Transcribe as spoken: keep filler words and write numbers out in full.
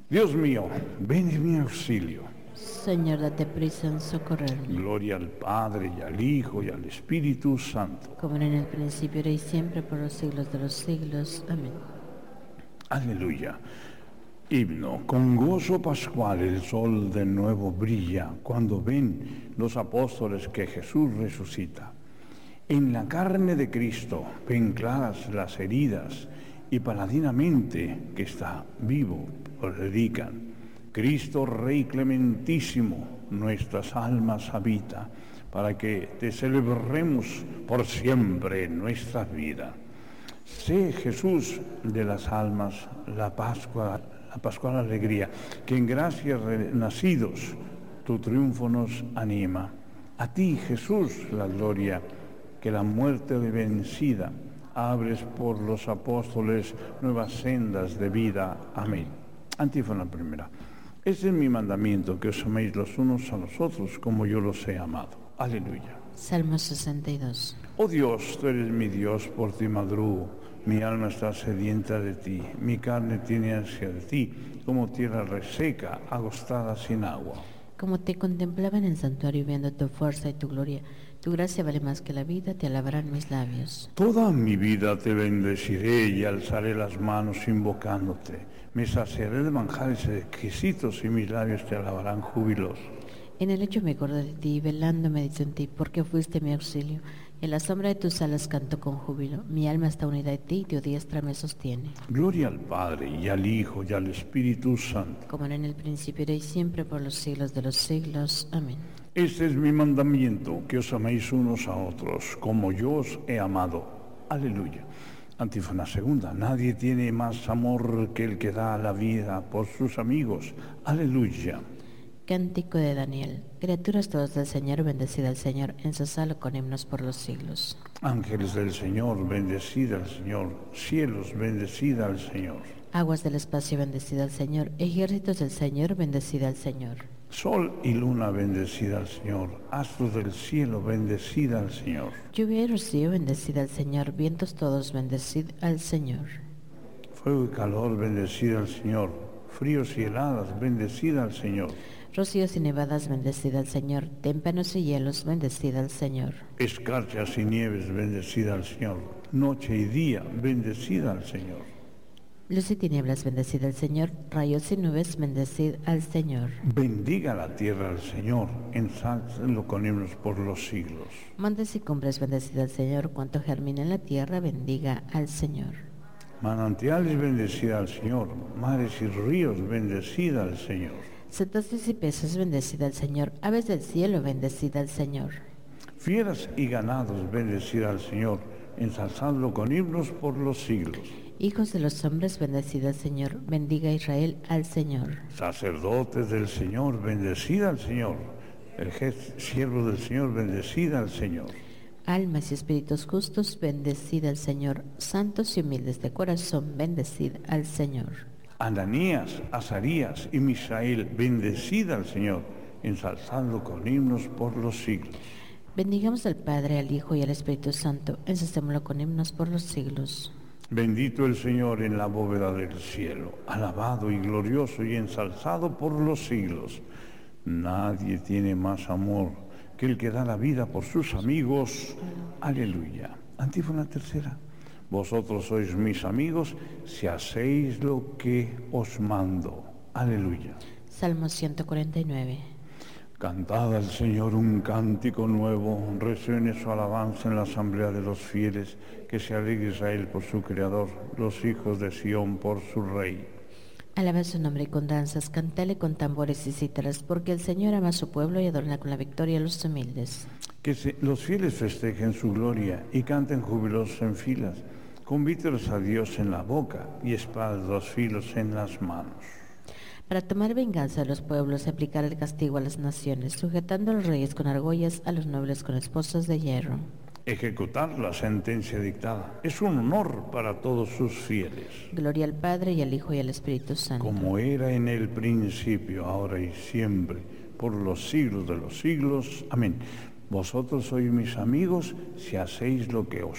Dios mío, ven en mi auxilio. Señor, date prisa en socorrerme. Gloria al Padre, y al Hijo, y al Espíritu Santo. Como era en el principio, ahora y siempre, por los siglos de los siglos. Amén. Aleluya. Himno. Con gozo pascual el sol de nuevo brilla cuando ven los apóstoles que Jesús resucita. En la carne de Cristo ven claras las heridas y paladinamente que está vivo predican. Cristo Rey clementísimo nuestras almas habita para que te celebremos por siempre en nuestra vida. Sé, Jesús de las almas, la Pascua, la Pascual alegría, que en gracia renacidos tu triunfo nos anima. A ti, Jesús, la gloria, que la muerte vencida abres por los apóstoles nuevas sendas de vida. Amén. Antífona primera. Este es mi mandamiento, que os améis los unos a los otros como yo los he amado. Aleluya. Salmo sesenta y dos. Oh Dios, tú eres mi Dios, por ti madrugo. Mi alma está sedienta de ti, mi carne tiene ansia de ti, como tierra reseca, agostada sin agua. Como te contemplaba en el santuario viendo tu fuerza y tu gloria, tu gracia vale más que la vida, te alabarán mis labios. Toda mi vida te bendeciré y alzaré las manos invocándote. Me saciaré de manjares exquisitos y mis labios te alabarán júbilos. En el lecho me acordé de ti, velando medito en ti, porque fuiste mi auxilio. En la sombra de tus alas canto con júbilo. Mi alma está unida a ti y tu diestra me sostiene. Gloria al Padre, y al Hijo, y al Espíritu Santo. Como era en el principio, era y siempre, por los siglos de los siglos. Amén. Este es mi mandamiento, que os améis unos a otros, como yo os he amado. Aleluya. Antífona segunda. Nadie tiene más amor que el que da la vida por sus amigos. Aleluya. Cántico de Daniel. Criaturas todas del Señor, bendecida al Señor, ensalzadlo con himnos por los siglos. Ángeles del Señor, bendecida al Señor. Cielos, bendecida al Señor. Aguas del espacio, bendecida al Señor. Ejércitos del Señor, bendecida al Señor. Sol y luna, bendecida al Señor. Astros del cielo, bendecida al Señor. Lluvia y rocío, bendecida al Señor. Vientos todos, bendecid al Señor. Fuego y calor, bendecida al Señor. Fríos y heladas, bendecida al Señor. Rocíos y nevadas, bendecida al Señor. Témpanos y hielos, bendecida al Señor. Escarchas y nieves, bendecida al Señor. Noche y día, bendecida al Señor. Luz y tinieblas, bendecida al Señor. Rayos y nubes, bendecid al Señor. Bendiga la tierra al Señor, ensálcenlo con himnos por los siglos. Montes y cumbres, bendecida al Señor. Cuanto germina en la tierra, bendiga al Señor. Manantiales, bendecida al Señor. Mares y ríos, bendecida al Señor. Cetáceos y peces, bendecida al Señor. Aves del cielo, bendecida al Señor. Fieras y ganados, bendecida al Señor. Ensalzadlo con himnos por los siglos. Hijos de los hombres, bendecida al Señor. Bendiga Israel al Señor. Sacerdotes del Señor, bendecida al Señor. El siervo del Señor, bendecida al Señor. Almas y espíritus justos, bendecida al Señor. Santos y humildes de corazón, bendecid al Señor. Ananías, Azarías y Misael, bendecida al Señor, ensalzadlo con himnos por los siglos. Bendigamos al Padre, al Hijo y al Espíritu Santo, ensalcémoslo con himnos por los siglos. Bendito el Señor en la bóveda del cielo, alabado y glorioso y ensalzado por los siglos. Nadie tiene más amor que el que da la vida por sus amigos. Aleluya. Antífona tercera. Vosotros sois mis amigos si hacéis lo que os mando. Aleluya. Salmo ciento cuarenta y nueve. Cantad al Señor un cántico nuevo, resuene su alabanza en la asamblea de los fieles, que se alegre Israel por su Creador, los hijos de Sión por su Rey. Alaba su nombre con danzas, cántale con tambores y cítaras, porque el Señor ama a su pueblo y adorna con la victoria a los humildes. Que se, los fieles festejen su gloria y canten jubilosos en filas, con víteros a Dios en la boca y espadas dos filos en las manos. Para tomar venganza a los pueblos y aplicar el castigo a las naciones, sujetando a los reyes con argollas, a los nobles con esposas de hierro. Ejecutar la sentencia dictada es un honor para todos sus fieles. Gloria al Padre y al Hijo y al Espíritu Santo. Como era en el principio, ahora y siempre, por los siglos de los siglos. Amén. Vosotros sois mis amigos si hacéis lo que os